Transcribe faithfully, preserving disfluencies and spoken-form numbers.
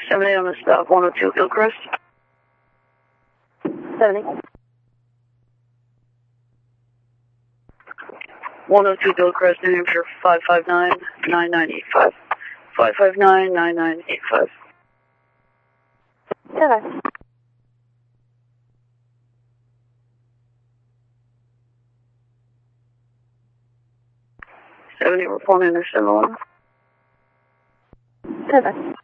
seventy on the stop, one oh two Hillcrest. seventy. one oh two Hillcrest, New Hampshire, five five nine, nine nine eight five. five five nine, nine nine eight five. Okay. seventy, reporting to seven one. Okay.